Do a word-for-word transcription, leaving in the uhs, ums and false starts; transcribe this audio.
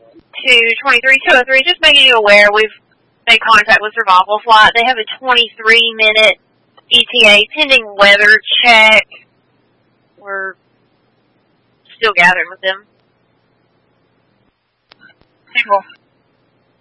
to twenty-three two oh three, just making you aware, we've made contact with Survival Flight. They have a twenty-three minute E T A pending weather check. We're still gathering with them. Cool.